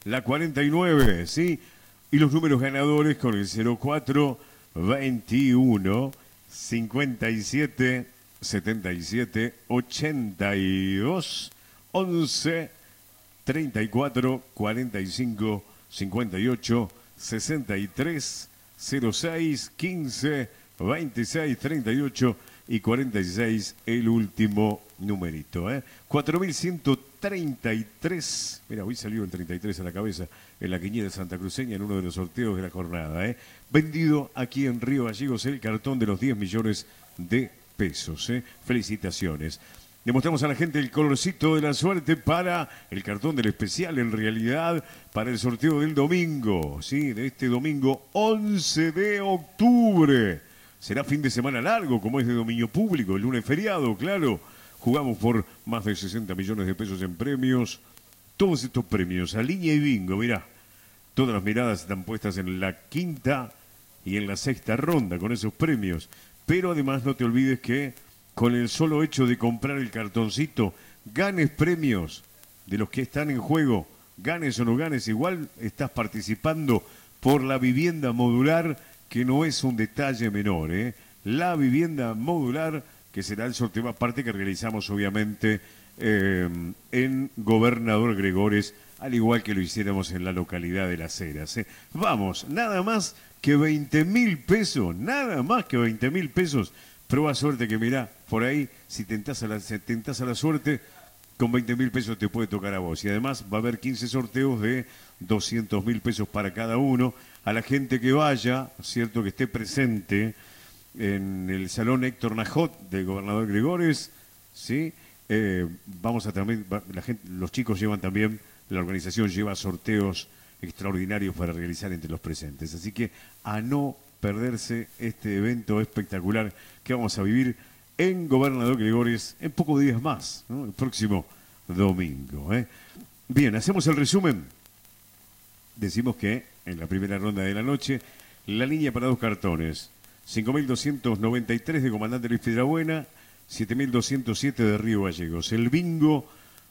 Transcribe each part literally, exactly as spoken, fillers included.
la cuarenta y nueve, ¿sí? Y los números ganadores con el cero cuatro, veintiuno, cincuenta y siete, setenta y siete, ochenta y dos, once, treinta y cuatro, cuarenta y cinco, cincuenta y ocho, sesenta y tres, cero seis, quince, veintiséis, treinta y ocho y cuarenta y seis, el último numerito, ¿eh? cuatro mil ciento treinta y tres, mira, hoy salió el treinta y tres a la cabeza en la quiniela santacruceña en uno de los sorteos de la jornada, ¿eh? Vendido aquí en Río Gallegos el cartón de los diez millones de pesos, ¿eh? Felicitaciones. Demostramos a la gente el colorcito de la suerte para el cartón del especial, en realidad, para el sorteo del domingo, ¿sí? De este domingo once de octubre. Será fin de semana largo, como es de dominio público, el lunes feriado, claro. Jugamos por más de sesenta millones de pesos en premios. Todos estos premios, a línea y bingo, mirá. Todas las miradas están puestas en la quinta y en la sexta ronda con esos premios. Pero además no te olvides que con el solo hecho de comprar el cartoncito, ganes premios de los que están en juego, ganes o no ganes, igual estás participando por la vivienda modular, que no es un detalle menor, ¿eh? La vivienda modular, que será el sorteo aparte que realizamos obviamente eh, en Gobernador Gregores, al igual que lo hiciéramos en la localidad de Las Heras, ¿eh? Vamos, nada más que veinte mil pesos, nada más que veinte mil pesos. Prueba suerte que mirá, por ahí, si tentás a la, si tentás a la suerte, con veinte mil pesos te puede tocar a vos. Y además va a haber quince sorteos de doscientos mil pesos para cada uno. A la gente que vaya, cierto, que esté presente en el Salón Héctor Najot del Gobernador Gregores, ¿sí? Eh, vamos a también, la gente, los chicos llevan también, la organización lleva sorteos extraordinarios para realizar entre los presentes. Así que a no perderse este evento espectacular que vamos a vivir en Gobernador Gregores en pocos días más, ¿no? El próximo domingo, ¿eh? Bien, hacemos el resumen. Decimos que en la primera ronda de la noche, la línea para dos cartones, cinco mil doscientos noventa y tres de Comandante Luis Piedrabuena, siete mil doscientos siete de Río Gallegos. El bingo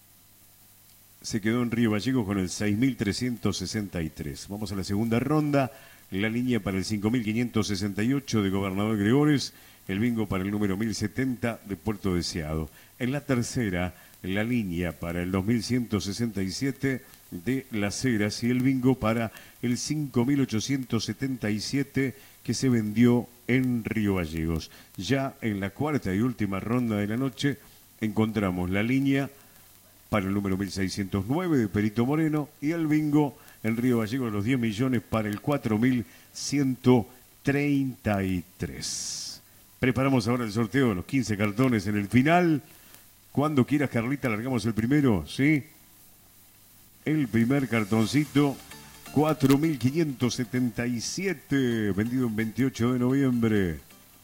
se quedó en Río Gallegos con el seis mil trescientos sesenta y tres. Vamos a la segunda ronda. La línea para el cinco mil quinientos sesenta y ocho de Gobernador Gregores, el bingo para el número mil setenta de Puerto Deseado. En la tercera, la línea para el dos mil ciento sesenta y siete de Las Heras y el bingo para el cinco mil ochocientos setenta y siete que se vendió en Río Gallegos. Ya en la cuarta y última ronda de la noche encontramos la línea para el número mil seiscientos nueve de Perito Moreno y el bingo en Río Gallegos los diez millones para el cuatro mil ciento treinta y tres. Preparamos ahora el sorteo de los quince cartones en el final. Cuando quieras, Carlita, largamos el primero, ¿sí? El primer cartoncito, cuatro mil quinientos setenta y siete, vendido en veintiocho de noviembre.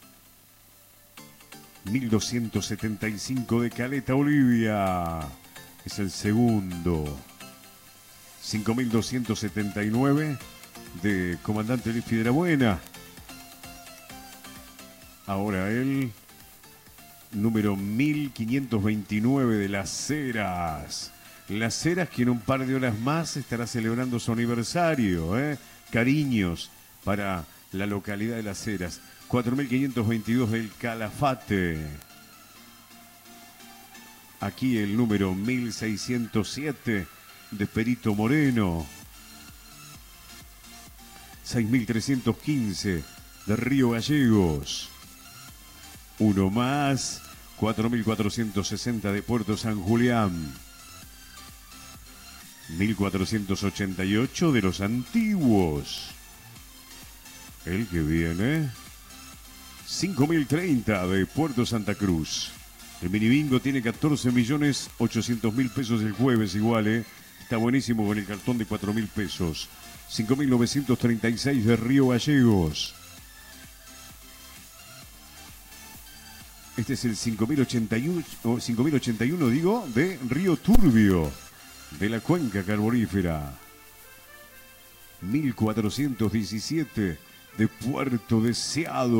mil doscientos setenta y cinco de Caleta Olivia, es el segundo. cinco mil doscientos setenta y nueve de Comandante Luis Piedrabuena. Ahora el número mil quinientos veintinueve de Las Heras. Las Heras, que en un par de horas más estará celebrando su aniversario, ¿eh? Cariños para la localidad de Las Heras. cuatro mil quinientos veintidós del Calafate. Aquí el número mil seiscientos siete de Perito Moreno. seis mil trescientos quince de Río Gallegos. Uno más, cuatro mil cuatrocientos sesenta de Puerto San Julián. mil cuatrocientos ochenta y ocho de Los Antiguos. El que viene, cinco mil treinta de Puerto Santa Cruz. El minibingo tiene catorce millones ochocientos mil pesos el jueves igual, ¿eh? Está buenísimo con el cartón de cuatro mil pesos. cinco mil novecientos treinta y seis de Río Gallegos. Este es el cinco mil ochenta y uno, cinco mil ochenta y uno, digo, de Río Turbio, de la cuenca carbonífera. mil cuatrocientos diecisiete de Puerto Deseado.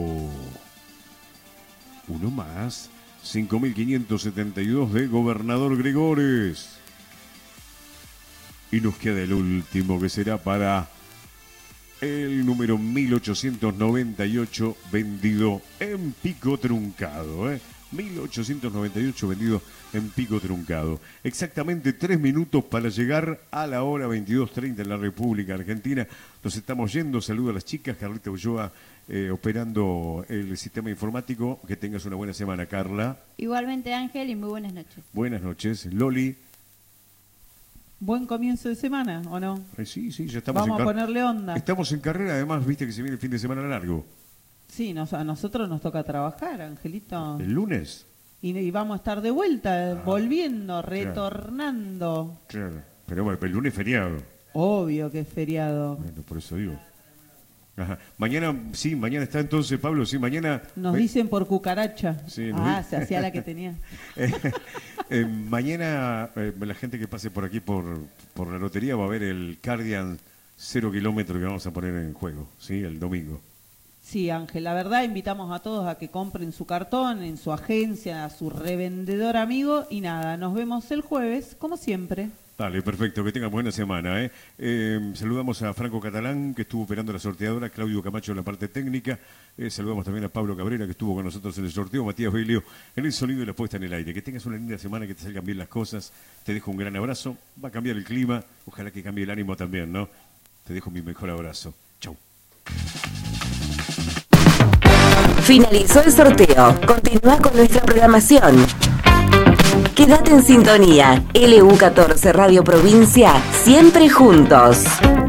Uno más, cinco mil quinientos setenta y dos de Gobernador Gregores. Y nos queda el último, que será para el número mil ochocientos noventa y ocho, vendido en pico truncado, ¿eh? mil ochocientos noventa y ocho vendido en pico truncado. Exactamente tres minutos para llegar a la hora veintidós treinta en la República Argentina. Nos estamos yendo. Saludo a las chicas. Carlita Ulloa eh, operando el sistema informático. Que tengas una buena semana, Carla. Igualmente, Ángel, y muy buenas noches. Buenas noches. Loli. Buen comienzo de semana, ¿o no? Eh, sí, sí, ya estamos Vamos en a ponerle onda. Estamos en carrera, además, viste que se viene el fin de semana largo. Sí, nos, a nosotros nos toca trabajar, Angelito. ¿El lunes? Y, y vamos a estar de vuelta, Ah, volviendo, retornando. Claro, pero bueno, el lunes es feriado. Obvio que es feriado. Bueno, por eso digo. Ajá. Mañana, sí, mañana está entonces, Pablo, sí, mañana... Nos eh, dicen por cucaracha. Sí, nos ah, di- se hacía la que tenía. eh, eh, mañana eh, la gente que pase por aquí por, por la lotería va a ver el Cardian cero kilómetro que vamos a poner en juego, ¿sí? El domingo. Sí, Ángel, la verdad invitamos a todos a que compren su cartón en su agencia, a su revendedor amigo y nada, nos vemos el jueves, como siempre. Dale, perfecto, que tengan buena semana. ¿eh? Eh, saludamos a Franco Catalán, que estuvo operando la sorteadora, Claudio Camacho en la parte técnica. Eh, saludamos también a Pablo Cabrera, que estuvo con nosotros en el sorteo, Matías Belio en el sonido y la puesta en el aire. Que tengas una linda semana, que te salgan bien las cosas. Te dejo un gran abrazo. Va a cambiar el clima, ojalá que cambie el ánimo también, ¿no? Te dejo mi mejor abrazo. Chau. Finalizó el sorteo. Continúa con nuestra programación. Quédate en sintonía. L U catorce Radio Provincia, siempre juntos.